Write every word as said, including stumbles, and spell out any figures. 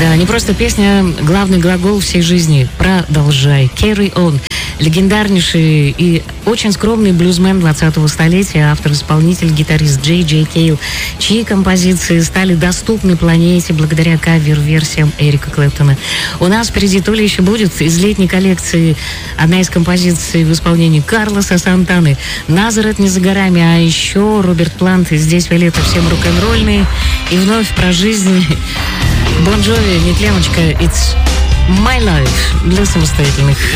Да, не просто песня, главный глагол всей жизни. Продолжай. Carry on. Легендарнейший и очень скромный блюзмен двадцатого столетия, автор-исполнитель, гитарист Джей Джей Кейл, чьи композиции стали доступны планете благодаря кавер-версиям Эрика Клэптона. У нас впереди то ли еще будет из летней коллекции одна из композиций в исполнении Карлоса Сантаны. Назарет не за горами, а еще Роберт Плант. Здесь Виолетта всем рок-н-ролльные. И вновь про жизнь. Бон Джови, Митленочка, It's My Life для самостоятельных.